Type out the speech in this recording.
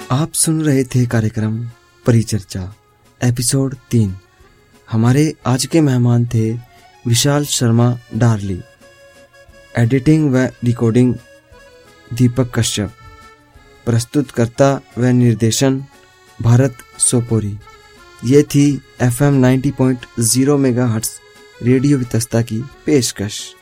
आप सुन रहे थे कार्यक्रम परिचर्चा एपिसोड 3। हमारे आज के मेहमान थे विशाल शर्मा डार्ली, एडिटिंग व रिकॉर्डिंग दीपक कश्यप, प्रस्तुतकर्ता व निर्देशन भारत सोपोरी। ये थी FM 90.0 मेगाहर्ट्ज रेडियो वितस्ता की पेशकश।